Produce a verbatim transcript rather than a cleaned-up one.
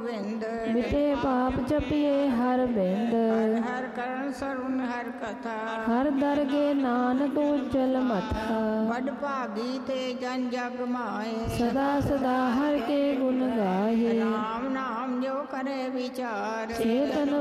ਗੋਬਿੰਦ। ਮਿਟੇ ਪਾਪ ਜਪੀਏ ਹਰ ਬਿੰਦ। ਹਰ ਕਰਨ ਸਰਵਨ ਹਰ ਕਥਾ। ਹਰ ਦਰਗੇ ਨਾਨਕ ਉਜਲ ਮਥਾ। ਬੜ ਭਾਗੀ ਤੇ ਜਨ ਜਗ ਮਾਏ। ਸਦਾ ਸਦਾ ਹਰ ਕੇ ਗੁਣ ਗਾਏ। ਰਾਮ ਨਾਮ ਜੋ ਕਰੇ ਵਿਚਾਰ। ਚੇਤਨ